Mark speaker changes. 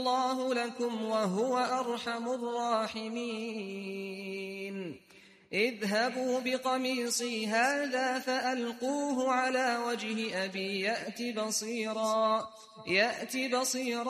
Speaker 1: الله لكم وهو أرحم الراحمين اذهبوا بقميصي هذا فألقوه على وجه أبي يأت بصيرا